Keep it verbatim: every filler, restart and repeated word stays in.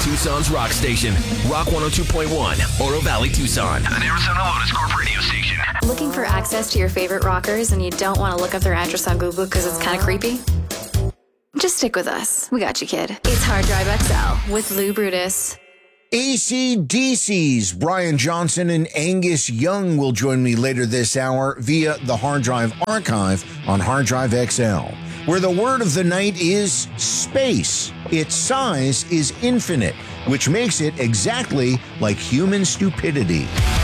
Tucson's rock station. Rock one oh two point one, Oro Valley, Tucson. An Arizona Lotus Corp radio station. Looking for access to your favorite rockers and you don't want to look up their address on Google because it's kind of creepy? Just stick with us. We got you, kid. It's Hard Drive X L with Lou Brutus. A C D C's Brian Johnson and Angus Young will join me later this hour via the Hard Drive Archive on Hard Drive X L, where the word of the night is space. Its size is infinite, which makes it exactly like human stupidity.